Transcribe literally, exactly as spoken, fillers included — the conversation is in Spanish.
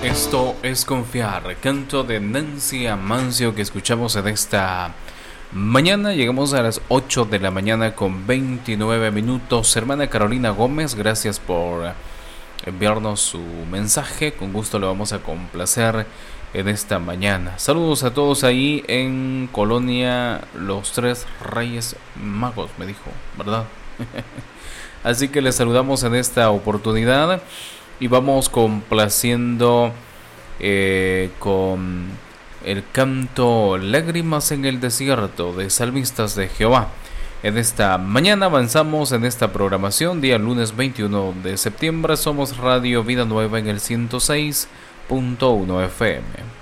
Esto es Confiar, canto de Nancy Amancio que escuchamos en esta mañana. Llegamos a las ocho de la mañana con veintinueve minutos. Hermana Carolina Gómez, gracias por enviarnos su mensaje. Con gusto le vamos a complacer en esta mañana. Saludos a todos ahí en Colonia Los Tres Reyes Magos, me dijo, ¿verdad? Así que les saludamos en esta oportunidad. Y vamos complaciendo eh, con el canto Lágrimas en el Desierto de Salmistas de Jehová. En esta mañana avanzamos en esta programación, día lunes veintiuno de septiembre. Somos Radio Vida Nueva en el ciento seis punto uno F M.